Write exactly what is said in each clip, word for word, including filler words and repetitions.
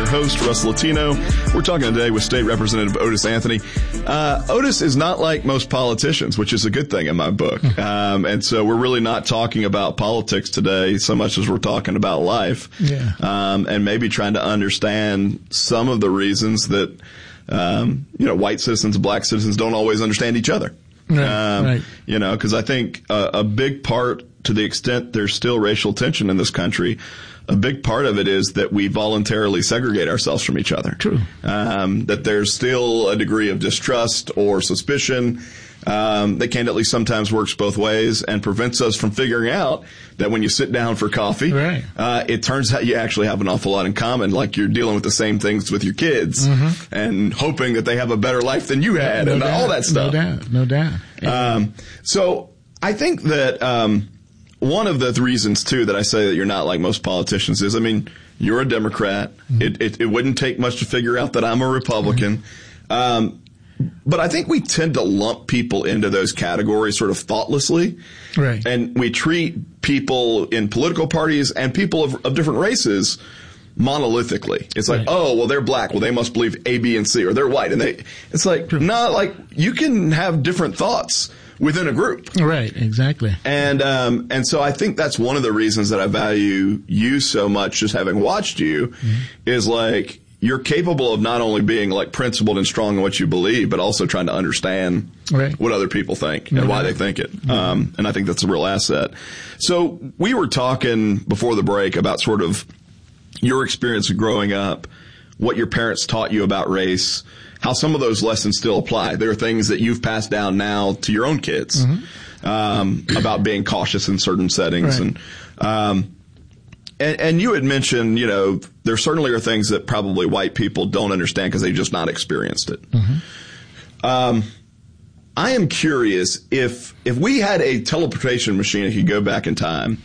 host, Russ Latino. We're talking today with State Representative Otis Anthony. Uh, Otis is not like most politicians, which is a good thing in my book. Um, and so we're really not talking about politics today so much as we're talking about life. Yeah. Um, and maybe trying to understand some of the reasons that, um, you know, white citizens and black citizens don't always understand each other. Right, um, right. You know, because I think a, a big part, to the extent there's still racial tension in this country, a big part of it is that we voluntarily segregate ourselves from each other. True. Um, that there's still a degree of distrust or suspicion um, that candidly sometimes works both ways and prevents us from figuring out that when you sit down for coffee, right. uh, it turns out you actually have an awful lot in common, like you're dealing with the same things with your kids mm-hmm. and hoping that they have a better life than you had no and doubt, all that stuff. No doubt, no doubt. Yeah. Um, so I think that um, one of the reasons, too, that I say that you're not like most politicians is, I mean, you're a Democrat. Mm-hmm. It, it, it wouldn't take much to figure out that I'm a Republican. Mm-hmm. Um, but I think we tend to lump people into those categories sort of thoughtlessly. Right. And we treat people in political parties and people of, of different races monolithically. It's like, right. oh, well, they're black. Well, they must believe A, B, and C, or they're white. And they, it's like, no, nah, like you can have different thoughts within a group. Right, exactly. And, um, and so I think that's one of the reasons that I value you so much, just having watched you, mm-hmm. is like, you're capable of not only being like principled and strong in what you believe, but also trying to understand right. what other people think and mm-hmm. why they think it. Mm-hmm. Um, and I think that's a real asset. So we were talking before the break about sort of your experience of growing up, what your parents taught you about race, how some of those lessons still apply. There are things that you've passed down now to your own kids, mm-hmm. um, about being cautious in certain settings. Right. And, um, and, and you had mentioned, you know, there certainly are things that probably white people don't understand because they've just not experienced it. Mm-hmm. Um, I am curious if, if we had a teleportation machine that could go back in time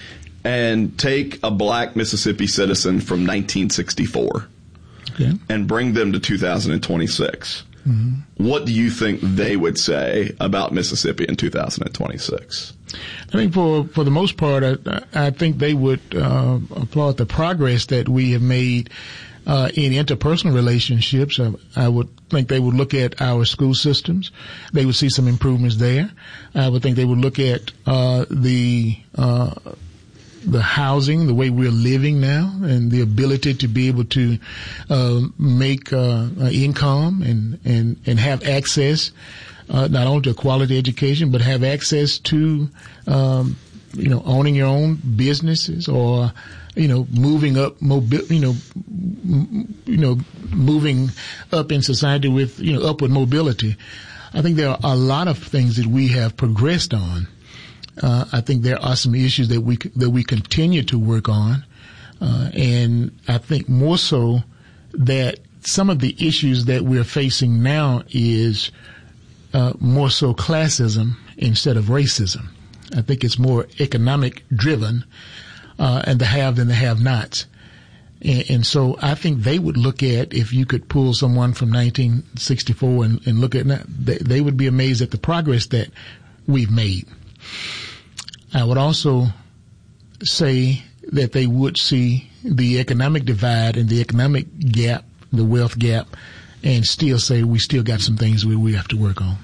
and take a black Mississippi citizen from nineteen sixty-four okay. and bring them to two thousand twenty-six. Mm-hmm. What do you think they would say about Mississippi in two thousand twenty-six? I think for, for the most part, I, I think they would uh, applaud the progress that we have made uh, in interpersonal relationships. I, I would think they would look at our school systems. They would see some improvements there. I would think they would look at uh, the uh the housing, the way we're living now, and the ability to be able to uh, make uh, income and, and, and have access uh, not only to a quality education, but have access to, um, you know, owning your own businesses or, you know, moving up, mobi- you know, m- you know, moving up in society with, you know, upward mobility. I think there are a lot of things that we have progressed on. Uh, I think there are some issues that we that we continue to work on, uh, and I think more so that some of the issues that we're facing now is uh, more so classism instead of racism. I think it's more economic driven, uh, and the have than the have-nots. And, and so I think they would look at, if you could pull someone from nineteen sixty-four and, and look at that, they, they would be amazed at the progress that we've made. I would also say that they would see the economic divide and the economic gap, the wealth gap, and still say we still got some things we, we have to work on.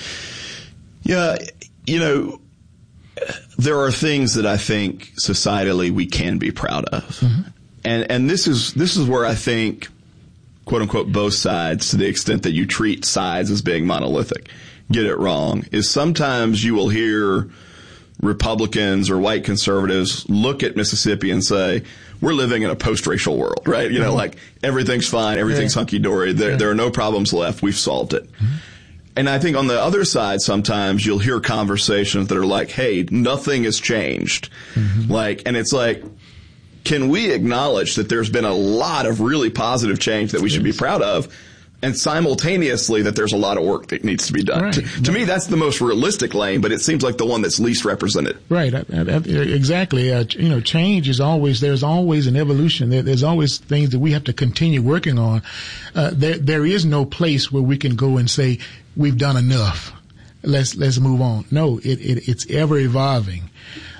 Yeah, you know, there are things that I think societally we can be proud of. Mm-hmm. And and this is this is where I think, quote unquote, both sides, to the extent that you treat sides as being monolithic, get it wrong, is sometimes you will hear Republicans or white conservatives look at Mississippi and say, we're living in a post-racial world, right? You know, mm-hmm. like everything's fine, everything's yeah. hunky-dory, there, yeah. there are no problems left, we've solved it. Mm-hmm. And I think on the other side, sometimes you'll hear conversations that are like, hey, nothing has changed. Mm-hmm. Like, and it's like, can we acknowledge that there's been a lot of really positive change that we yes. should be proud of? And simultaneously that there's a lot of work that needs to be done. Right. To, to me, that's the most realistic lane, but it seems like the one that's least represented. Right. I, I, exactly. Uh, you know, change is always, there's always an evolution. There, there's always things that we have to continue working on. Uh, there, there is no place where we can go and say, we've done enough. Let's, let's move on. No, it, it, it's ever evolving.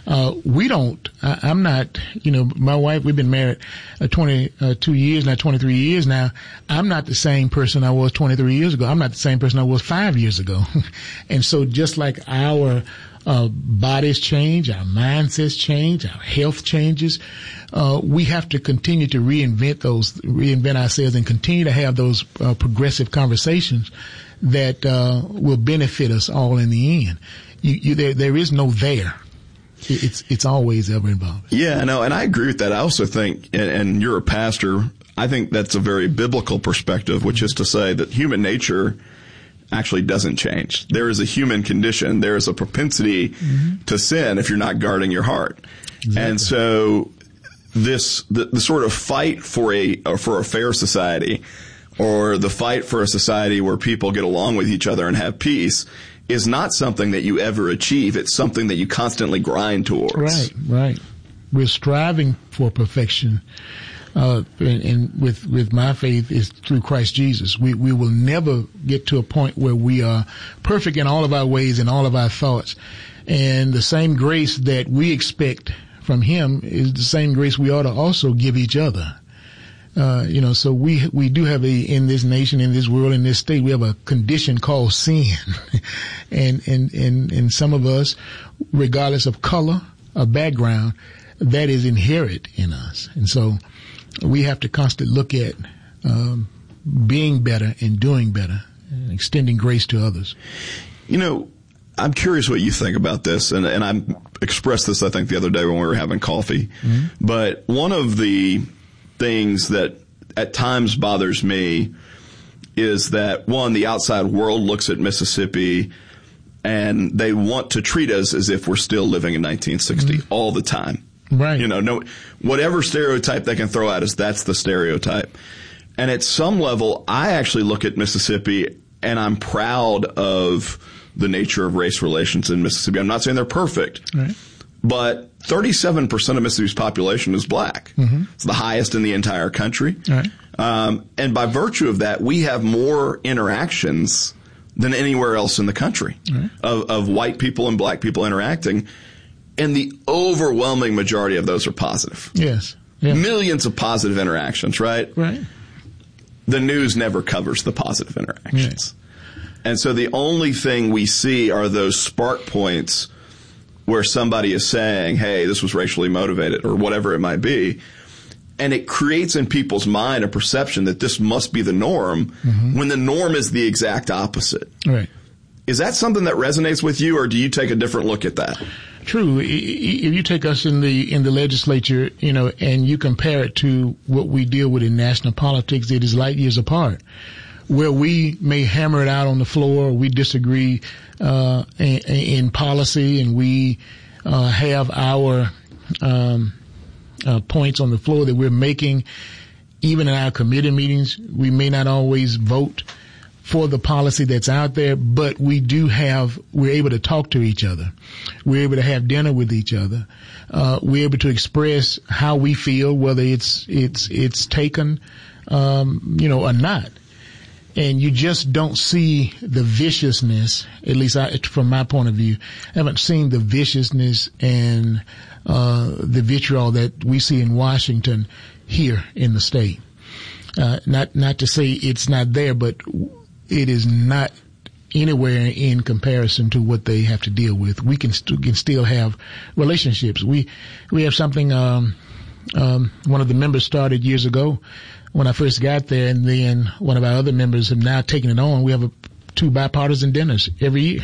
Uh, we don't, I, I'm not, you know, my wife, we've been married uh, twenty-two years now, twenty-three years now. I'm not the same person I was twenty-three years ago. I'm not the same person I was five years ago. And so just like our uh, bodies change, our mindsets change, our health changes, uh, we have to continue to reinvent those, reinvent ourselves and continue to have those uh, progressive conversations that uh, will benefit us all in the end. You, you, there, there is no there. It's it's always ever involved. Yeah, no, and I agree with that. I also think, and, and you're a pastor, I think that's a very biblical perspective, which is to say that human nature actually doesn't change. There is a human condition. There is a propensity mm-hmm. to sin if you're not guarding your heart. Exactly. And so this the, the sort of fight for a or for a fair society, or the fight for a society where people get along with each other and have peace, is not something that you ever achieve. It's something that you constantly grind towards. Right, right. We're striving for perfection. Uh, and, and with, with my faith is through Christ Jesus. We, we will never get to a point where we are perfect in all of our ways and all of our thoughts. And the same grace that we expect from Him is the same grace we ought to also give each other. Uh, you know, so we, we do have a, in this nation, in this world, in this state, we have a condition called sin. and, and, and, and some of us, regardless of color or background, that is inherent in us. And so we have to constantly look at, um, being better and doing better and extending grace to others. You know, I'm curious what you think about this, and, and I expressed this, I think, the other day when we were having coffee. Mm-hmm. But one of the things that at times bothers me is that, one, the outside world looks at Mississippi and they want to treat us as if we're still living in nineteen sixty mm-hmm. all the time. Right. You know, no, whatever stereotype they can throw at us, that's the stereotype. And at some level, I actually look at Mississippi and I'm proud of the nature of race relations in Mississippi. I'm not saying they're perfect. Right. But thirty-seven percent of Mississippi's population is black. Mm-hmm. It's the highest in the entire country. Right. Um, and by virtue of that, we have more interactions than anywhere else in the country right. of, of white people and black people interacting. And the overwhelming majority of those are positive. Yes. yes. Millions of positive interactions, right? Right. The news never covers the positive interactions. Right. And so the only thing we see are those spark points where somebody is saying, hey, this was racially motivated or whatever it might be. And it creates in people's mind a perception that this must be the norm mm-hmm. when the norm is the exact opposite. Right. Is that something that resonates with you, or do you take a different look at that? True. If you take us in the in the legislature, you know, and you compare it to what we deal with in national politics, it is light years apart. Where we may hammer it out on the floor, we disagree uh, in, in policy, and we uh, have our um, uh, points on the floor that we're making. Even in our committee meetings, we may not always vote for the policy that's out there, but we do have, we're able to talk to each other. We're able to have dinner with each other. Uh, we're able to express how we feel, whether it's, it's, it's taken, um, you know, or not. And you just don't see the viciousness, at least I, from my point of view, I haven't seen the viciousness and, uh, the vitriol that we see in Washington here in the state. Uh, not, not to say it's not there, but it is not anywhere in comparison to what they have to deal with. We can, st- can still have relationships. We, we have something, um, um, one of the members started years ago when I first got there, and then one of our other members have now taken it on. We have a, two bipartisan dinners every year.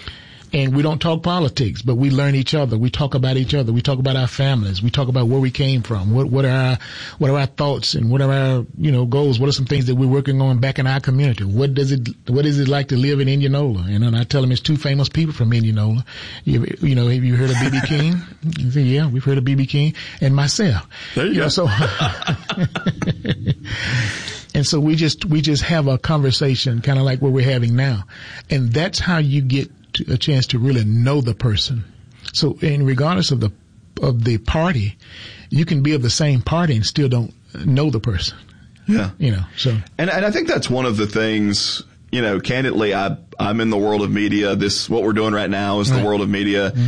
And we don't talk politics, but we learn each other. We talk about each other. We talk about our families. We talk about where we came from. What, what are our, what are our thoughts and what are our, you know, goals? What are some things that we're working on back in our community? What does it, what is it like to live in Indianola? And then I tell them it's two famous people from Indianola. You, you know, have you heard of B B King? I say, yeah, we've heard of B B King and myself. There you, you go. Know, so, and so we just, we just have a conversation kind of like what we're having now. And that's how you get a chance to really know the person. So, and regardless of the of the party, you can be of the same party and still don't know the person. Yeah, you know. So, and and I think that's one of the things. You know, candidly, I I'm in the world of media. This what we're doing right now is right. the world of media. Mm-hmm.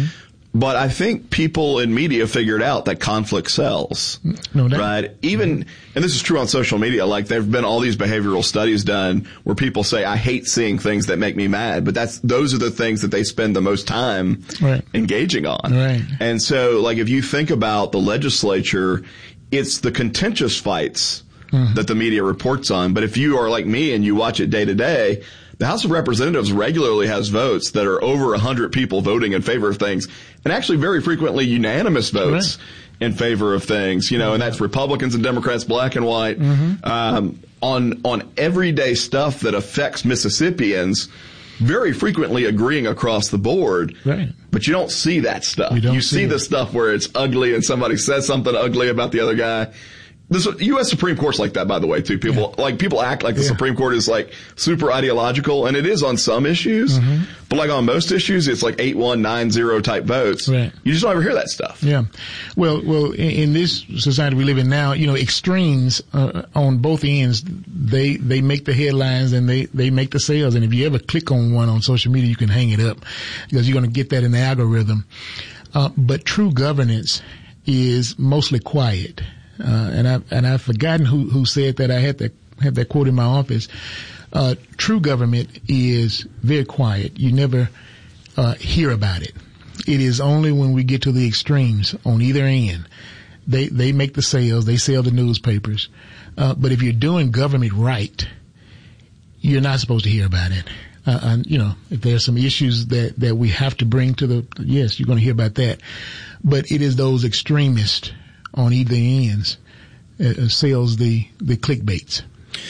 But I think people in media figured out that conflict sells. No doubt. Right? Even, and this is true on social media, like there have been all these behavioral studies done where people say, I hate seeing things that make me mad, but that's, those are the things that they spend the most time right. engaging on. Right. And so, like, if you think about the legislature, it's the contentious fights mm-hmm. that the media reports on. But if you are like me and you watch it day to day, the House of Representatives regularly has votes that are over one hundred people voting in favor of things, and actually very frequently unanimous votes right. in favor of things, you know, and that's Republicans and Democrats, black and white, mm-hmm. um, on on everyday stuff that affects Mississippians, very frequently agreeing across the board. Right. But you don't see that stuff. You, don't you see, see it. the stuff where it's ugly and somebody says something ugly about the other guy. The U S Supreme Court's like that, by the way, too. People, yeah. like, people act like the yeah. Supreme Court is, like, super ideological, and it is on some issues. Mm-hmm. But, like, on most issues, it's like eight one, nine zero type votes. Right. You just don't ever hear that stuff. Yeah. Well, well, in, in this society we live in now, you know, extremes, uh, on both ends, they, they make the headlines and they, they make the sales. And if you ever click on one on social media, you can hang it up because you're going to get that in the algorithm. Uh, but true governance is mostly quiet. Uh, and I and I've forgotten who who said that. I had that had that quote in my office. Uh, true government is very quiet. You never uh, hear about it. It is only when we get to the extremes on either end. They they make the sales. They sell the newspapers. Uh, but if you're doing government right, you're not supposed to hear about it. Uh, and, you know, if there's some issues that that we have to bring to the yes, you're going to hear about that. But it is those extremists on either ends uh, sells the, the clickbaits.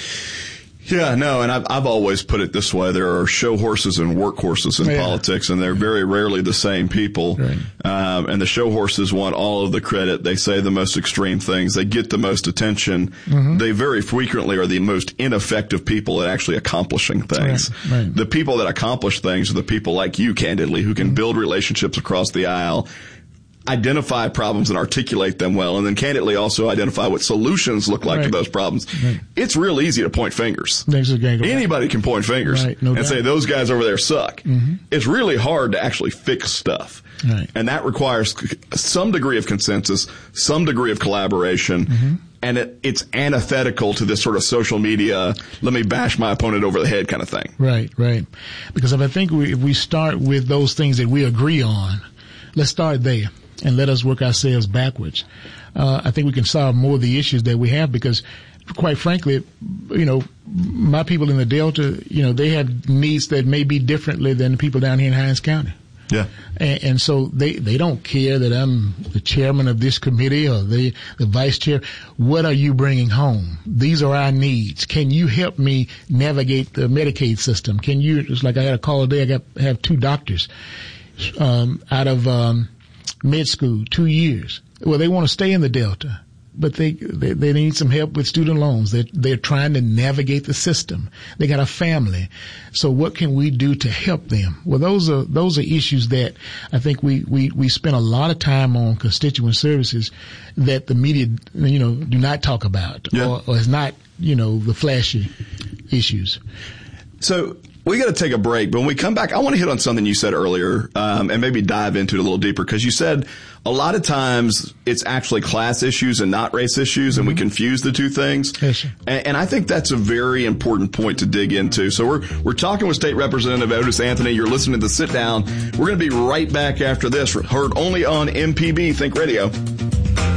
Yeah, no, and I've, I've always put it this way. There are show horses and workhorses in yeah. politics, and they're very rarely the same people. Right. Um, and the show horses want all of the credit. They say the most extreme things. They get the most attention. Mm-hmm. They very frequently are the most ineffective people at actually accomplishing things. Right. Right. The people that accomplish things are the people like you, candidly, who can mm-hmm. build relationships across the aisle, identify problems and articulate them well, and then candidly also identify what solutions look like right. to those problems. Right. It's real easy to point fingers. Anybody can point fingers right. no and doubt. say those guys over there suck. Mm-hmm. It's really hard to actually fix stuff. Right. And that requires some degree of consensus, some degree of collaboration, mm-hmm. and it, it's antithetical to this sort of social media, let me bash my opponent over the head kind of thing. Right, right. Because if I think we, if we start with those things that we agree on, let's start there. And let us work ourselves backwards. Uh, I think we can solve more of the issues that we have because, quite frankly, you know, my people in the Delta, you know, they have needs that may be differently than the people down here in Hinds County. Yeah. And, and so they, they don't care that I'm the chairman of this committee or the, the vice chair. What are you bringing home? These are our needs. Can you help me navigate the Medicaid system? Can you, it's like I had a call today, I got, have two doctors, um, out of, um, med school, two years. Well, they want to stay in the Delta, but they, they, they need some help with student loans. They're, they're trying to navigate the system. They got a family. So what can we do to help them? Well, those are, those are issues that I think we, we, we spend a lot of time on constituent services that the media, you know, do not talk about yeah. or, or is not, you know, the flashy issues. So, we got to take a break, but when we come back, I want to hit on something you said earlier, um, and maybe dive into it a little deeper, because you said a lot of times it's actually class issues and not race issues, and mm-hmm. we confuse the two things. Yes, sir. And, and I think that's a very important point to dig into. So we're we're talking with State Representative Otis Anthony. You're listening to The Sit Down. We're going to be right back after this. Heard only on M P B Think Radio.